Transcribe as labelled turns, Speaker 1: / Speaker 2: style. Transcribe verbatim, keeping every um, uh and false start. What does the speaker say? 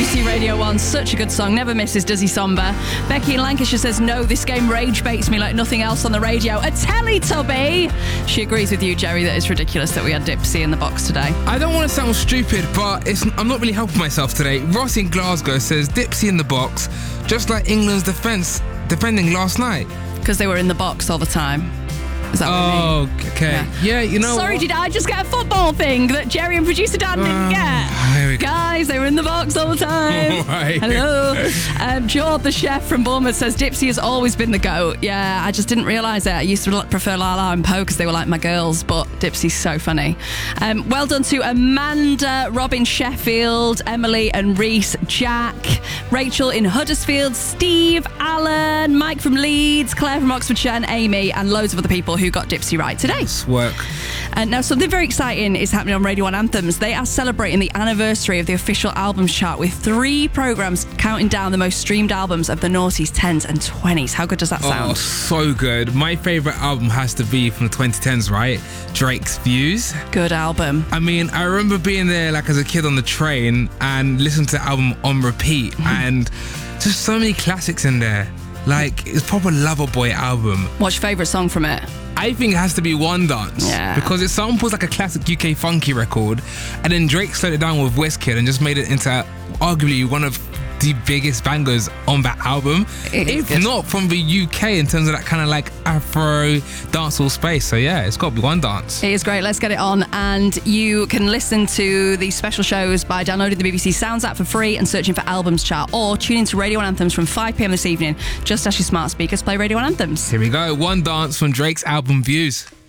Speaker 1: B B C Radio one. Such a good song. Never misses, does he, Somber? Becky in Lancashire says, no, this game rage baits me like nothing else on the radio. A Teletubby! She agrees with you, Jerry, that it's ridiculous that we had Dipsy in the box today.
Speaker 2: I don't want to sound stupid, but it's, I'm not really helping myself today. Ross in Glasgow says, Dipsy in the box, just like England's defence defending last night.
Speaker 1: Because they were in the box all the time. Is that what you mean?
Speaker 2: Oh, okay. Yeah, yeah you know
Speaker 1: Sorry,
Speaker 2: what?
Speaker 1: did I just get a football thing that Jerry and producer Dan didn't
Speaker 2: Uh,
Speaker 1: get?
Speaker 2: there we go.
Speaker 1: Guys, they were in the box all the time.
Speaker 2: All right.
Speaker 1: Hello. Um, Jord, the chef from Bournemouth, says Dipsy has always been the GOAT. Yeah, I just didn't realise it. I used to prefer Lala and Poe because they were like my girls, but Dipsy's so funny. Um, well done to Amanda, Robin Sheffield, Emily and Reese, Jack, Rachel in Huddersfield, Steve, Alan, Mike from Leeds, Claire from Oxfordshire and Amy, and loads of other people who got Dipsy right today.
Speaker 2: Nice work.
Speaker 1: And now something very exciting is happening on Radio one Anthems. They are celebrating the anniversary of the official albums chart with three programmes counting down the most streamed albums of the noughties, tens and twenties. How good does that sound?
Speaker 2: Oh, so good. My favourite album has to be from the twenty tens, right? Drake's Views.
Speaker 1: Good album.
Speaker 2: I mean, I remember being there like as a kid on the train and listening to the album on repeat and just so many classics in there. Like, it's a proper Loverboy album.
Speaker 1: What's your favourite song from it?
Speaker 2: I think it has to be One Dance.
Speaker 1: Yeah.
Speaker 2: Because it samples like a classic U K funky record, and then Drake slowed it down with Wizkid and just made it into arguably one of the biggest bangers on that album,
Speaker 1: It is
Speaker 2: if
Speaker 1: good.
Speaker 2: not from the U K in terms of that kind of like Afro dancehall space. So yeah, it's got to be One Dance.
Speaker 1: It is great. Let's get it on. And you can listen to these special shows by downloading the B B C Sounds app for free and searching for Albums Chart, or tune into Radio one Anthems from five p.m. this evening. Just as your smart speakers play Radio one Anthems.
Speaker 2: Here we go. One Dance from Drake's album Views.